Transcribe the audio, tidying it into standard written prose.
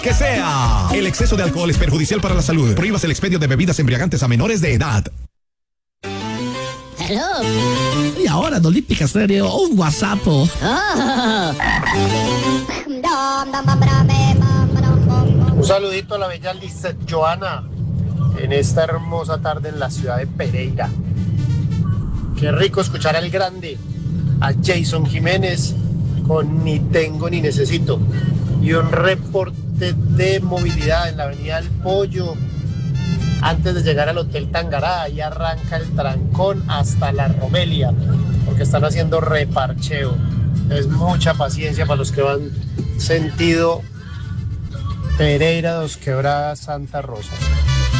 Que sea. El exceso de alcohol es perjudicial para la salud. Prohíbas el expendio de bebidas embriagantes a menores de edad. Hello. Y ahora, Don Lípica Stereo, un WhatsApp. Oh. Un saludito a la bella Lizeth Joana en esta hermosa tarde en la ciudad de Pereira. Qué rico escuchar al grande, a Jason Jiménez con Ni Tengo Ni Necesito. Y un reporte de movilidad en la avenida El Pollo. Antes de llegar al Hotel Tangará, ahí arranca el trancón hasta la Romelia, porque están haciendo reparcheo. Es mucha paciencia para los que van sentido Pereira, Dos Quebradas, Santa Rosa.